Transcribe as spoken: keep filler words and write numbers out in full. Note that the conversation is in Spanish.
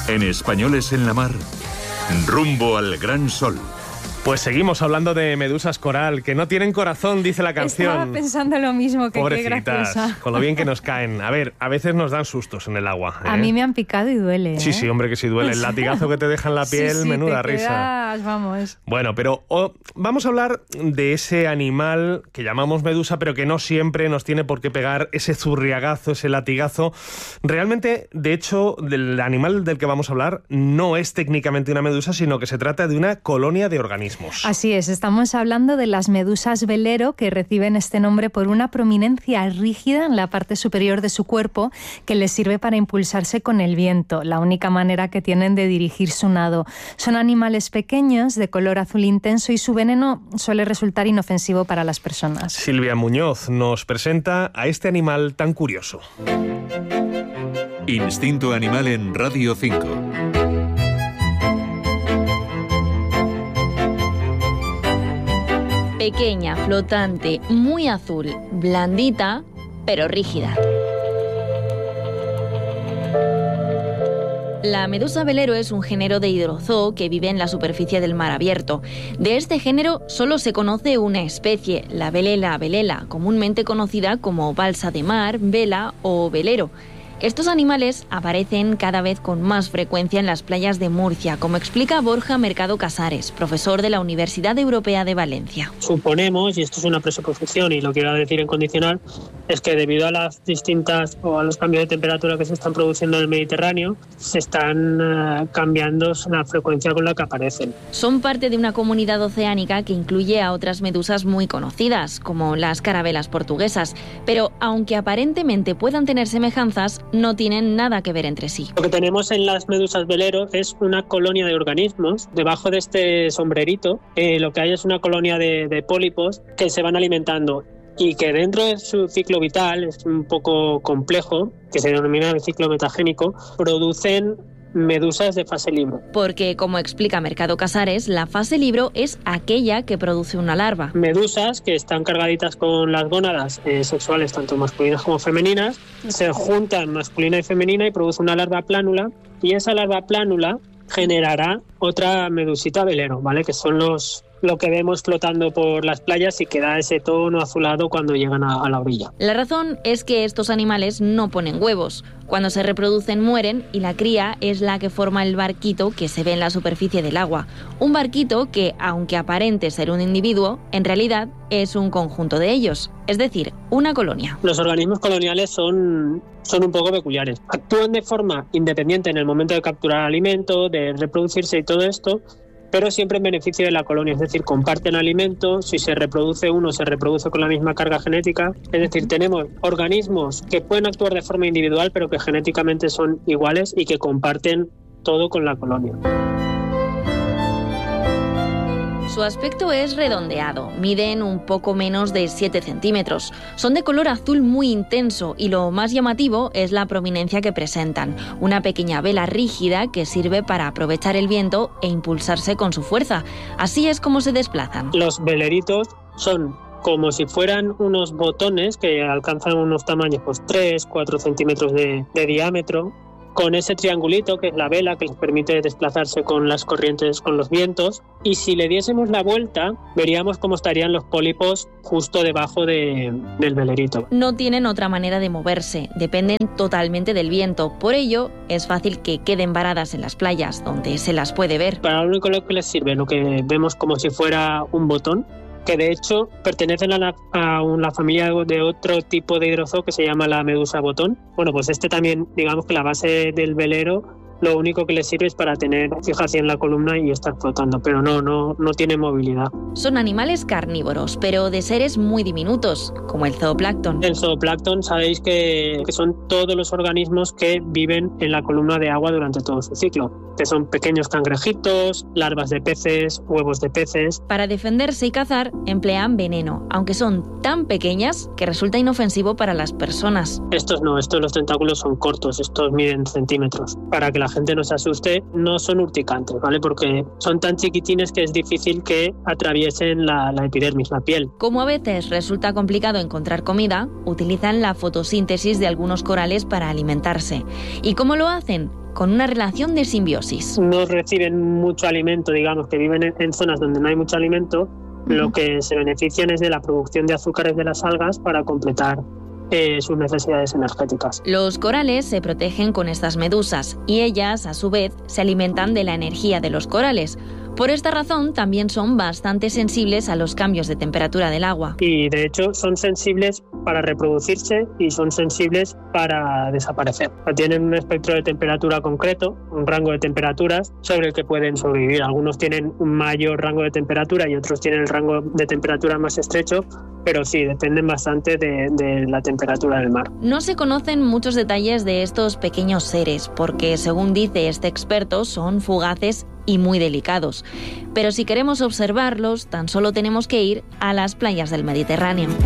En Españoles en la Mar, rumbo al gran sol. Pues seguimos hablando de medusas coral, que no tienen corazón, dice la canción. Estaba pensando lo mismo, que qué graciosa. Con lo bien que nos caen. A ver, a veces nos dan sustos en el agua, ¿eh? A mí me han picado y duele, ¿eh? Sí, sí, hombre, que sí duele. El latigazo que te deja en la piel, sí, sí, menuda te risa. Quedas, vamos. Bueno, pero oh, vamos a hablar de ese animal que llamamos medusa, pero que no siempre nos tiene por qué pegar ese zurriagazo, ese latigazo. Realmente, de hecho, el animal del que vamos a hablar no es técnicamente una medusa, sino que se trata de una colonia de organismos. Así es, estamos hablando de las medusas velero, que reciben este nombre por una prominencia rígida en la parte superior de su cuerpo que les sirve para impulsarse con el viento, la única manera que tienen de dirigir su nado. Son animales pequeños, de color azul intenso, y su veneno suele resultar inofensivo para las personas. Silvia Muñoz nos presenta a este animal tan curioso. Instinto Animal en Radio cinco. Pequeña, flotante, muy azul, blandita, pero rígida. La medusa velero es un género de hidrozoo que vive en la superficie del mar abierto. De este género solo se conoce una especie, la velela velela, comúnmente conocida como balsa de mar, vela o velero. Estos animales aparecen cada vez con más frecuencia en las playas de Murcia, como explica Borja Mercado Casares, profesor de la Universidad Europea de Valencia. Suponemos, y esto es una presuposición y lo quiero decir en condicional, es que debido a las distintas o a los cambios de temperatura que se están produciendo en el Mediterráneo, se están uh, cambiando la frecuencia con la que aparecen. Son parte de una comunidad oceánica que incluye a otras medusas muy conocidas, como las carabelas portuguesas, pero aunque aparentemente puedan tener semejanzas, no tienen nada que ver entre sí. Lo que tenemos en las medusas velero es una colonia de organismos. Debajo de este sombrerito, eh, lo que hay es una colonia de, de pólipos que se van alimentando y que dentro de su ciclo vital, es un poco complejo, que se denomina el ciclo metagénico, producen medusas de fase libro. Porque, como explica Mercado Casares, la fase libro es aquella que produce una larva. Medusas que están cargaditas con las gónadas eh, sexuales, tanto masculinas como femeninas, se juntan masculina y femenina y produce una larva plánula, y esa larva plánula generará otra medusita velero, ¿vale? Que son los lo que vemos flotando por las playas y que da ese tono azulado cuando llegan a, a la orilla. La razón es que estos animales no ponen huevos. Cuando se reproducen mueren y la cría es la que forma el barquito que se ve en la superficie del agua. Un barquito que, aunque aparente ser un individuo, en realidad es un conjunto de ellos, es decir, una colonia. Los organismos coloniales son, son un poco peculiares. Actúan de forma independiente en el momento de capturar alimento, de reproducirse y todo esto, pero siempre en beneficio de la colonia, es decir, comparten alimento. Si se reproduce uno, se reproduce con la misma carga genética, es decir, tenemos organismos que pueden actuar de forma individual, pero que genéticamente son iguales y que comparten todo con la colonia. Su aspecto es redondeado, miden un poco menos de siete centímetros. Son de color azul muy intenso y lo más llamativo es la prominencia que presentan, una pequeña vela rígida que sirve para aprovechar el viento e impulsarse con su fuerza. Así es como se desplazan. Los veleritos son como si fueran unos botones que alcanzan unos tamaños pues tres, cuatro centímetros de, de diámetro, con ese triangulito que es la vela que les permite desplazarse con las corrientes, con los vientos, y si le diésemos la vuelta veríamos cómo estarían los pólipos justo debajo de, del velerito. No tienen otra manera de moverse, dependen totalmente del viento, por ello es fácil que queden varadas en las playas donde se las puede ver. Para lo único que les sirve, lo que vemos como si fuera un botón, que de hecho pertenecen a la, a la familia de otro tipo de hidrozoo que se llama la medusa botón. Bueno, pues este también, digamos que la base del velero, lo único que les sirve es para tener fijación en la columna y estar flotando, pero no, no, no tiene movilidad. Son animales carnívoros, pero de seres muy diminutos, como el zooplancton. El zooplancton sabéis que, que son todos los organismos que viven en la columna de agua durante todo su ciclo, que son pequeños cangrejitos, larvas de peces, huevos de peces. Para defenderse y cazar emplean veneno, aunque son tan pequeñas que resulta inofensivo para las personas. Estos no, estos los tentáculos son cortos, estos miden centímetros. Para que la gente no se asuste, no son urticantes, ¿vale? Porque son tan chiquitines que es difícil que atraviesen la, la epidermis, la piel. Como a veces resulta complicado encontrar comida, utilizan la fotosíntesis de algunos corales para alimentarse. ¿Y cómo lo hacen? con una relación de simbiosis. No reciben mucho alimento, digamos, que viven en zonas donde no hay mucho alimento, uh-huh. Lo que se benefician es de la producción de azúcares de las algas para completar eh, sus necesidades energéticas. Los corales se protegen con estas medusas y ellas, a su vez, se alimentan de la energía de los corales. Por esta razón, también son bastante sensibles a los cambios de temperatura del agua. Y, de hecho, son sensibles para reproducirse y son sensibles para desaparecer. Tienen un espectro de temperatura concreto, un rango de temperaturas sobre el que pueden sobrevivir. Algunos tienen un mayor rango de temperatura y otros tienen el rango de temperatura más estrecho, pero sí, dependen bastante de, de la temperatura del mar. No se conocen muchos detalles de estos pequeños seres, porque, según dice este experto, son fugaces y muy delicados. Pero si queremos observarlos, tan solo tenemos que ir a las playas del Mediterráneo.